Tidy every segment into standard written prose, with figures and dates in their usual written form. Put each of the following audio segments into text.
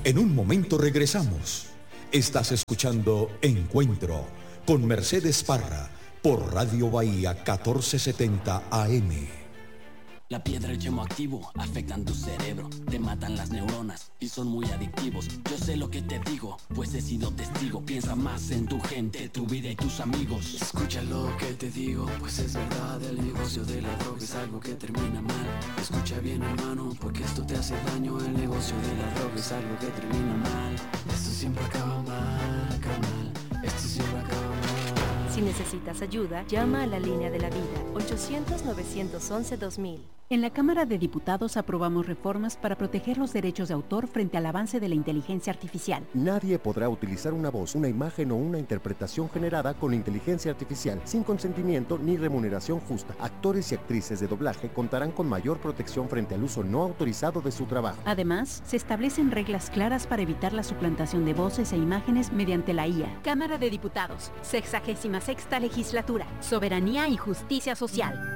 En un momento regresamos. Estás escuchando Encuentro con Mercedes Parra por Radio Bahía 1470 AM. La piedra y el yemo activo afectan tu cerebro, te matan las neuronas y son muy adictivos. Yo sé lo que te digo, pues he sido testigo. Piensa más en tu gente, tu vida y tus amigos. Escucha lo que te digo, pues es verdad. El negocio de la droga es algo que termina mal. Escucha bien, hermano, porque esto te hace daño. El negocio de la droga es algo que termina mal. Esto siempre acaba mal, acaba mal. Esto siempre acaba mal. Si necesitas ayuda, llama a la línea de la vida, 800-911-2000. En la Cámara de Diputados aprobamos reformas para proteger los derechos de autor frente al avance de la inteligencia artificial. Nadie podrá utilizar una voz, una imagen o una interpretación generada con inteligencia artificial sin consentimiento ni remuneración justa. Actores y actrices de doblaje contarán con mayor protección frente al uso no autorizado de su trabajo. Además, se establecen reglas claras para evitar la suplantación de voces e imágenes mediante la IA. Cámara de Diputados, 66ª Legislatura, Soberanía y Justicia Social.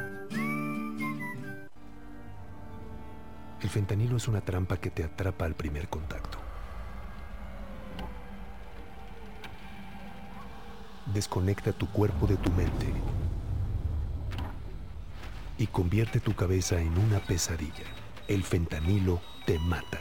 El fentanilo es una trampa que te atrapa al primer contacto. Desconecta tu cuerpo de tu mente y convierte tu cabeza en una pesadilla. El fentanilo te mata.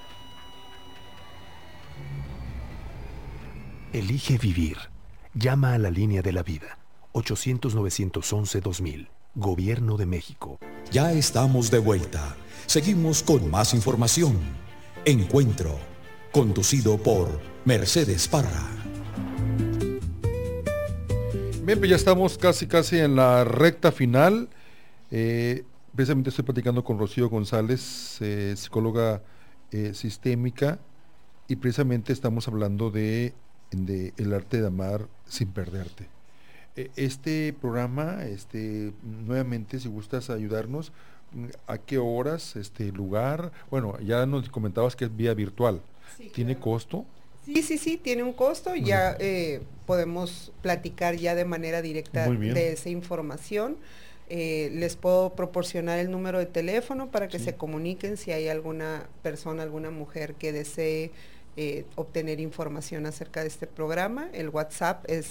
Elige vivir. Llama a la línea de la vida. 800-911-2000. Gobierno de México. Ya estamos de vuelta. Seguimos con más información. Encuentro, conducido por Mercedes Parra. Bien, pues ya estamos casi en la recta final. Precisamente estoy platicando con Rocío González, psicóloga sistémica, y precisamente estamos hablando de el arte de amar sin perderte. Este programa, nuevamente, si gustas ayudarnos, ¿a qué horas, lugar? Bueno, ya nos comentabas que es vía virtual. Sí, ¿tiene claro costo? Sí, tiene un costo. Ya podemos platicar ya de manera directa de esa información. Les puedo proporcionar el número de teléfono para que se comuniquen si hay alguna persona, alguna mujer que desee obtener información acerca de este programa. El WhatsApp es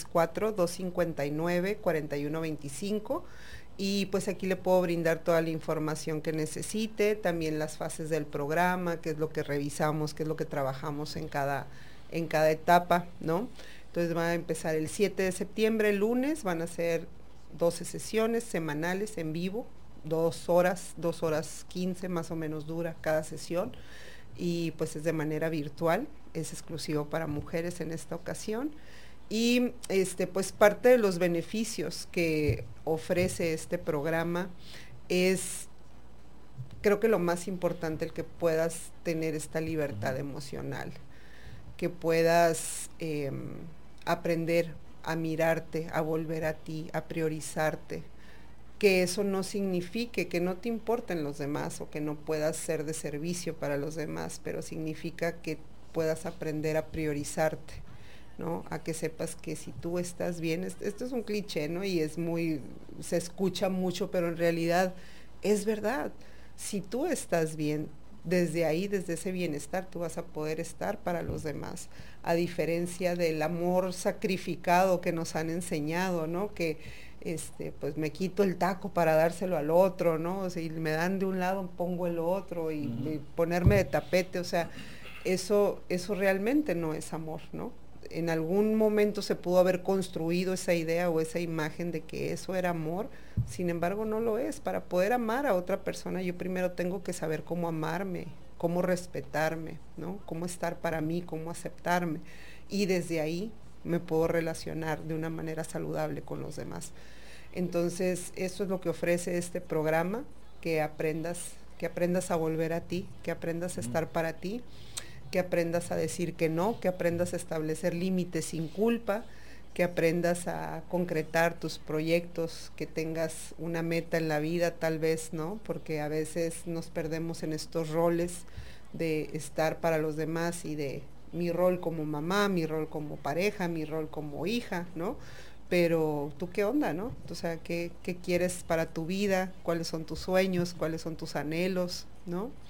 664-259-4125. Y pues aquí le puedo brindar toda la información que necesite, también las fases del programa, qué es lo que revisamos, qué es lo que trabajamos en cada etapa, ¿no? Entonces va a empezar el 7 de septiembre, el lunes, van a ser 12 sesiones semanales en vivo, 2 horas 15 más o menos dura cada sesión, y pues es de manera virtual, es exclusivo para mujeres en esta ocasión. Y pues parte de los beneficios que ofrece este programa es, creo que lo más importante, el que puedas tener esta libertad emocional, que puedas aprender a mirarte, a volver a ti, a priorizarte, que eso no signifique que no te importen los demás o que no puedas ser de servicio para los demás, pero significa que puedas aprender a priorizarte, ¿no? A que sepas que si tú estás bien, esto es un cliché, ¿no? Y se escucha mucho, pero en realidad es verdad. Si tú estás bien, desde ahí, desde ese bienestar, tú vas a poder estar para los demás, a diferencia del amor sacrificado que nos han enseñado, ¿no? Que pues me quito el taco para dárselo al otro, ¿no? O sea, y me dan de un lado, pongo el otro, y ponerme de tapete, o sea, eso realmente no es amor, ¿no? En algún momento se pudo haber construido esa idea o esa imagen de que eso era amor, sin embargo no lo es. Para poder amar a otra persona, yo primero tengo que saber cómo amarme, cómo respetarme, ¿no? Cómo estar para mí, cómo aceptarme, y desde ahí me puedo relacionar de una manera saludable con los demás. Entonces, eso es lo que ofrece este programa, que aprendas a volver a ti, que aprendas a estar para ti, que aprendas a decir que no, que aprendas a establecer límites sin culpa, que aprendas a concretar tus proyectos, que tengas una meta en la vida tal vez, ¿no? Porque a veces nos perdemos en estos roles de estar para los demás y de mi rol como mamá, mi rol como pareja, mi rol como hija, ¿no? Pero tú qué onda, ¿no? O sea, ¿qué quieres para tu vida? ¿Cuáles son tus sueños? ¿Cuáles son tus anhelos? ¿No?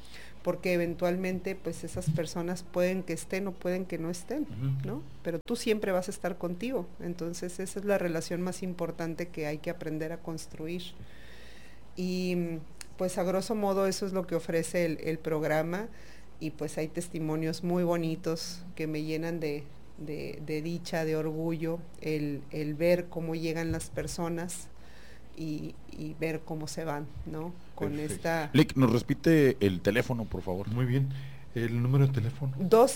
porque eventualmente pues esas personas pueden que estén o pueden que no estén, ¿no? Pero tú siempre vas a estar contigo, entonces esa es la relación más importante que hay que aprender a construir. Y pues a grosso modo eso es lo que ofrece el programa, y pues hay testimonios muy bonitos que me llenan de dicha, de orgullo, el ver cómo llegan las personas y ver cómo se van, ¿no? Con Perfecto. esta... Lick, ¿nos repite el teléfono, por favor? Muy bien. El número de teléfono.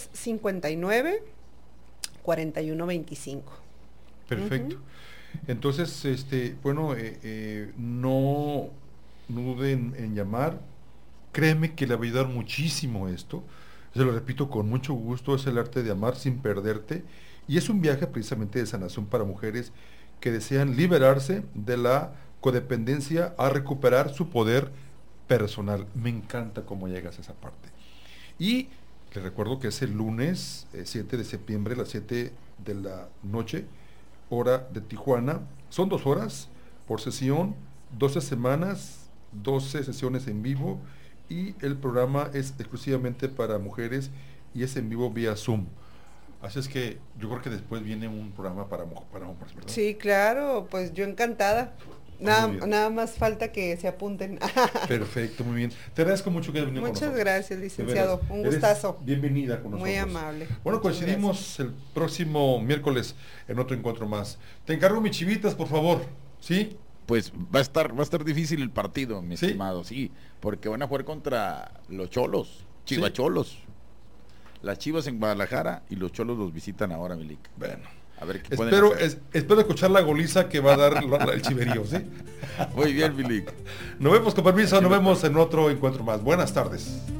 259-4125. Perfecto. Entonces, bueno, no duden en llamar. Créeme que le va a ayudar muchísimo esto. Se lo repito con mucho gusto, es el arte de amar sin perderte. Y es un viaje precisamente de sanación para mujeres que desean liberarse de la codependencia a recuperar su poder personal. Me encanta cómo llegas a esa parte. Y les recuerdo que es el lunes 7 de septiembre, a las 7 de la noche, hora de Tijuana. Son 2 horas por sesión, 12 semanas, 12 sesiones en vivo, y el programa es exclusivamente para mujeres y es en vivo vía Zoom. Así es que yo creo que después viene un programa para hombres, ¿verdad? Sí, claro, pues yo encantada. Nada más falta que se apunten. Perfecto, muy bien. Te agradezco mucho que hayas venido con nosotros. Muchas gracias, licenciado. Un Eres gustazo. bienvenida con nosotros. Muy amable. Bueno, Muchas coincidimos gracias. el próximo miércoles en otro encuentro más. Te encargo mis chivitas, por favor. ¿Sí? Pues va a estar difícil el partido, mi ¿Sí? estimado, sí, porque van a jugar contra los Cholos, Chivacholos. Las Chivas en Guadalajara y los Cholos los visitan ahora, Milik. Bueno, a ver qué pueden hacer. espero escuchar la goliza que va a dar el Chiverío, ¿sí? Muy bien, Milik. Nos vemos con permiso, nos vemos en otro encuentro más. Buenas tardes.